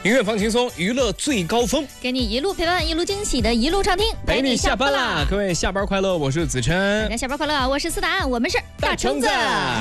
音乐放轻松，娱乐最高峰， 给你一路陪伴，一路惊喜的一路畅听， 陪你下班啦！各位下班快乐，我是子琛。 大家下班快乐，我是思达，我们是大橙子。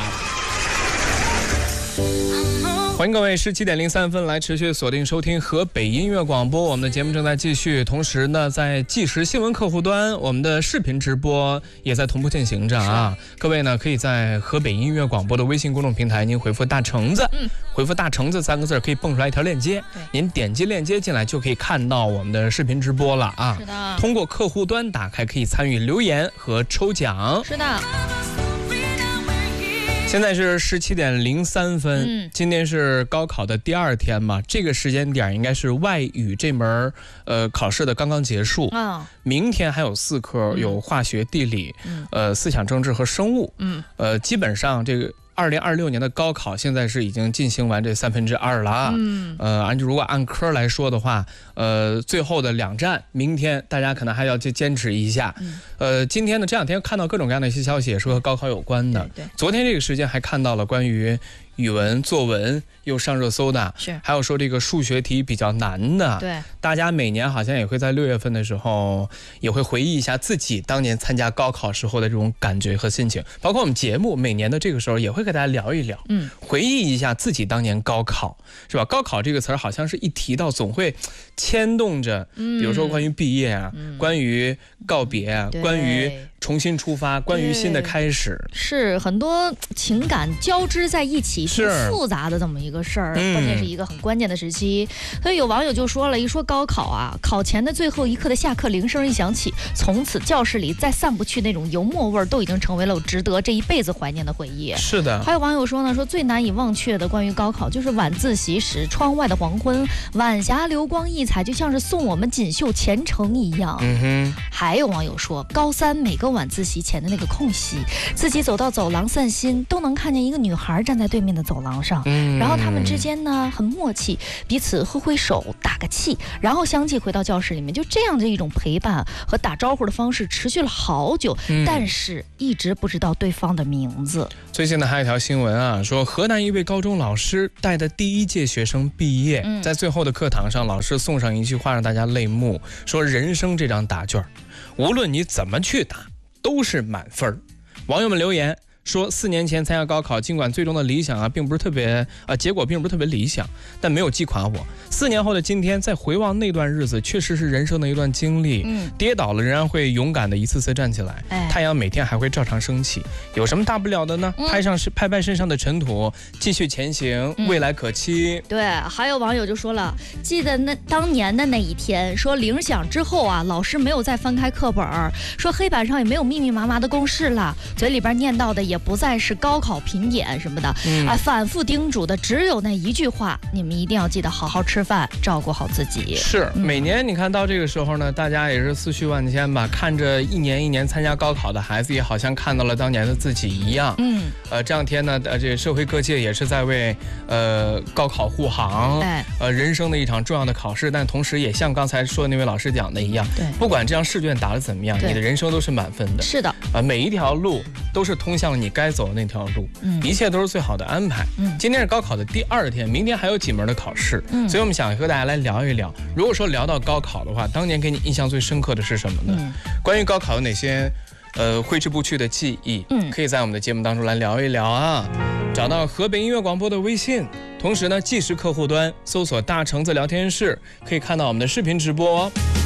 欢迎各位17点03分来持续锁定收听河北音乐广播，我们的节目正在继续。同时呢，在即时新闻客户端，我们的视频直播也在同步进行着啊。各位呢，可以在河北音乐广播的微信公众平台，您回复大橙子，回复大橙子3个字，可以蹦出来一条链接，您点击链接进来就可以看到我们的视频直播了啊。 是的， 通过客户端打开可以参与留言和抽奖。 是的。 现在是17点03分，今天是高考的第2天嘛，这个时间点应该是外语这门考试的刚刚结束。明天还有4科，有化学、地理，思想政治和生物。基本上这个2026年的高考现在是已经进行完这2/3了啊。如果按科来说的话，最后的2站，明天大家可能还要去坚持一下。今天呢，这2天看到各种各样的一些消息，也是和高考有关的。昨天这个时间还看到了关于语文作文又上热搜的，还有说这个数学题比较难的。对，大家每年好像也会在6月份的时候也会回忆一下自己当年参加高考时候的这种感觉和心情，包括我们节目每年的这个时候也会给大家聊一聊，回忆一下自己当年高考，是吧？高考这个词儿好像是一提到总会牵动着，比如说关于毕业啊，关于告别啊，关于重新出发，关于新的开始，是很多情感交织在一起，挺复杂的这么一个事儿，关键是一个很关键的时期。所以有网友就说了，一说高考啊，考前的最后一刻的下课铃声一响起，从此教室里再散不去那种油墨味儿，都已经成为了值得这一辈子怀念的回忆。 是的。还有网友说呢，说最难以忘却的关于高考就是晚自习时窗外的黄昏，晚霞流光溢彩，就像是送我们锦绣前程一样。还有网友说，高3每个晚自习前的那个空隙，自己走到走廊散心，都能看见一个女孩站在对面的走廊上，然后他们之间呢很默契，彼此挥挥手打个气，然后相继回到教室里面，就这样的一种陪伴和打招呼的方式持续了好久，但是一直不知道对方的名字。 最近呢还有一条新闻啊，说河南一位高中老师带的第1届学生毕业，在最后的课堂上，老师送上一句话让大家泪目，说人生这张答卷，无论你怎么去答都是满分。网友们留言说，4年前参加高考，尽管最终的理想并不是特别结果并不是特别理想，但没有击垮我。4年后的今天，再回望那段日子，确实是人生的一段经历。跌倒了仍然会勇敢的一次次站起来，太阳每天还会照常升起，有什么大不了的呢？拍拍身上的尘土，继续前行，未来可期。 对，还有网友就说了，记得当年的那一天，说铃响之后啊，老师没有再翻开课本，说黑板上也没有密密麻麻的公式了，嘴里边念叨的也不再是高考评点什么的，反复叮嘱的只有那一句话，你们一定要记得好好吃饭，照顾好自己。 是，每年你看到这个时候呢，大家也是思绪万千吧，看着一年一年参加高考的孩子，也好像看到了当年的自己一样。这2天呢，这社会各界也是在为高考护航，人生的一场重要的考试，但同时也像刚才说的那位老师讲的一样，不管这张试卷答得怎么样，你的人生都是满分的。是的，每一条路都是通向了你该走的那条路，一切都是最好的安排。今天是高考的第2天，明天还有几门的考试，所以我们想和大家来聊一聊，如果说聊到高考的话，当年给你印象最深刻的是什么呢？关于高考有哪些挥之不去的记忆，可以在我们的节目当中来聊一聊啊。找到河北音乐广播的微信，同时呢，即时客户端搜索大橙子聊天室，可以看到我们的视频直播。